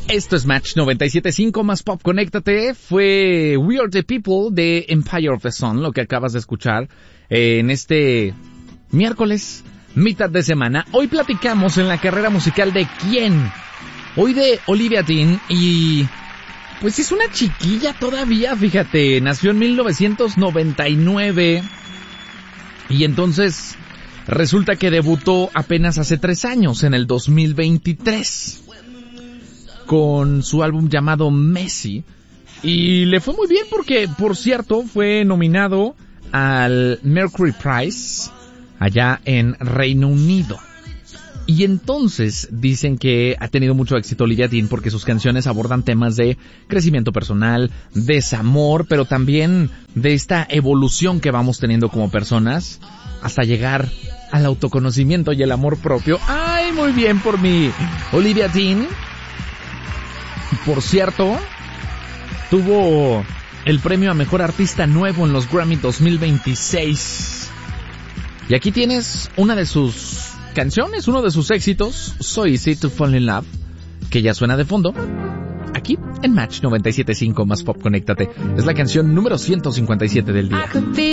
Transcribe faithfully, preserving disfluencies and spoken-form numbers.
Esto es Match noventa y siete punto cinco más Pop. Conéctate. Fue We Are the People de Empire of the Sun, lo que acabas de escuchar eh, en este miércoles, mitad de semana. Hoy platicamos en la carrera musical de ¿quién? Hoy de Olivia Dean y pues es una chiquilla todavía, fíjate, nació en mil novecientos noventa y nueve y entonces resulta que debutó apenas hace tres años, en el dos mil veintitrés. Con su álbum llamado Messi, y le fue muy bien porque, por cierto, fue nominado al Mercury Prize allá en Reino Unido. Y entonces dicen que ha tenido mucho éxito Olivia Dean porque sus canciones abordan temas de crecimiento personal, desamor, pero también de esta evolución que vamos teniendo como personas hasta llegar al autoconocimiento y el amor propio. ¡Ay, muy bien por mí! Olivia Dean, por cierto, tuvo el premio a Mejor Artista Nuevo en los Grammy dos mil veintiséis. Y aquí tienes una de sus canciones, uno de sus éxitos, So Easy to Fall in Love, que ya suena de fondo, aquí en Match noventa y siete punto cinco más Pop. Conéctate. Es la canción número ciento cincuenta y siete del día.